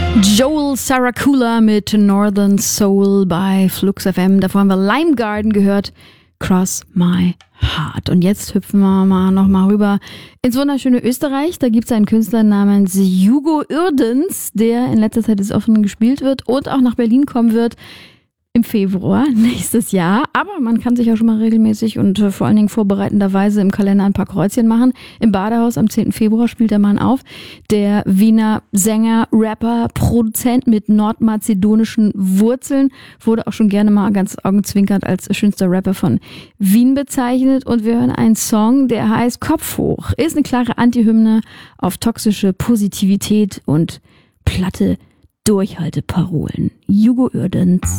Joel Saracula mit Northern Soul bei Flux FM. Davor haben wir Lime Garden gehört, Cross My Heart. Und jetzt hüpfen wir nochmal rüber ins wunderschöne Österreich. Da gibt es einen Künstler namens Hugo Uerdens, der in letzter Zeit des Offenen gespielt wird und auch nach Berlin kommen wird im Februar nächstes Jahr. Aber man kann sich auch schon mal regelmäßig und vor allen Dingen vorbereitenderweise im Kalender ein paar Kreuzchen machen. Im Badehaus am 10. Februar spielt der Mann auf. Der Wiener Sänger, Rapper, Produzent mit nordmazedonischen Wurzeln wurde auch schon gerne mal ganz augenzwinkernd als schönster Rapper von Wien bezeichnet. Und wir hören einen Song, der heißt Kopf hoch. Ist eine klare Antihymne auf toxische Positivität und platte Durchhalteparolen. Hugo Uerdens.